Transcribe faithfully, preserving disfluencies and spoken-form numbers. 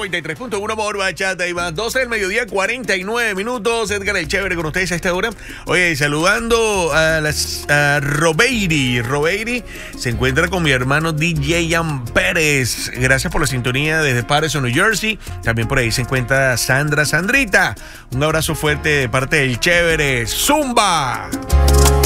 noventa y tres punto uno por Bachata y más. doce del mediodía, cuarenta y nueve minutos. Edgar el Chévere con ustedes a esta hora. Oye, saludando a, las, a Robeiri. Robeiri se encuentra con mi hermano D J Ian Pérez. Gracias por la sintonía desde Patterson, New Jersey. También por ahí se encuentra Sandra Sandrita. Un abrazo fuerte de parte del Chévere. ¡Zumba!